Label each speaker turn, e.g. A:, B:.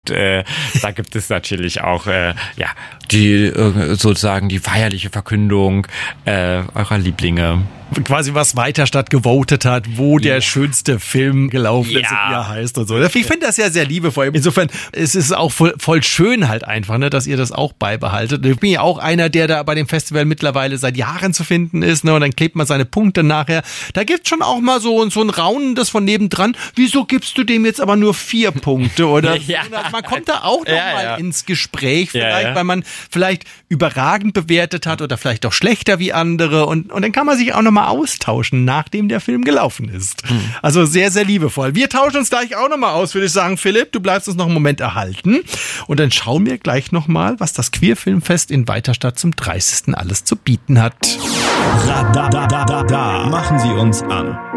A: da gibt es natürlich auch die sozusagen die feierliche Verkündung eurer Lieblinge.
B: Quasi was Weiterstadt gewotet hat, wo der schönste Film gelaufen ist, wie er heißt und so. Ich finde das ja sehr liebevoll. Insofern, es ist auch voll schön halt einfach, ne, dass ihr das auch beibehaltet. Ich bin ja auch einer, der da bei dem Festival mittlerweile seit Jahren zu finden ist, ne, und dann klebt man seine Punkte nachher. Da gibt's schon auch mal so ein raunendes von nebendran. Wieso gibst du dem jetzt aber nur 4 Punkte? Oder man kommt da auch noch mal ins Gespräch, vielleicht, weil man vielleicht überragend bewertet hat oder vielleicht auch schlechter wie andere und dann kann man sich auch noch mal austauschen, nachdem der Film gelaufen ist. Also sehr, sehr liebevoll. Wir tauschen uns gleich auch noch mal aus, würde ich sagen, Philipp. Du bleibst uns noch einen Moment erhalten und dann schauen wir gleich noch mal, was das Queerfilmfest in Weiterstadt zum 30. alles zu bieten hat.
C: Machen Sie uns an.